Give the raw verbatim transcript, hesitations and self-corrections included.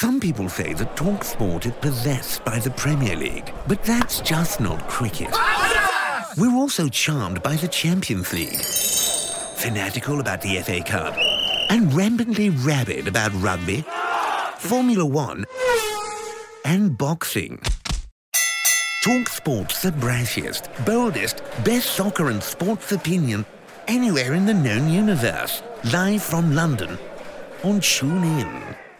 Some people say that TalkSport is possessed by the Premier League, but that's just not cricket. We're also charmed by the Champions League, fanatical about the F A Cup, and rampantly rabid about rugby, Formula One, and boxing. TalkSport's the brassiest, boldest, best soccer and sports opinion anywhere in the known universe. Live from London on TuneIn.